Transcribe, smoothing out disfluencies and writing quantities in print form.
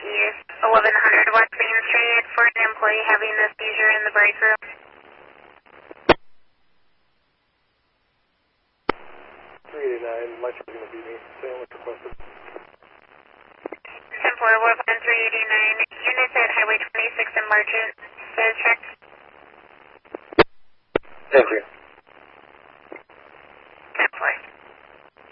East, 1100 West Main Street for an employee having a seizure in the break room. 389, my truck's going to beat me. Same with requested. 10-4, Wolfman 389, units at Highway 26 in Margin. Says check. Thank you.